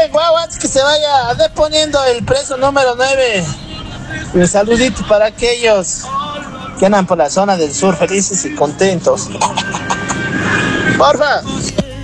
guau, antes que se vaya, ande poniendo el preso número 9. Un saludito para aquellos que andan por la zona del sur felices y contentos. Porfa.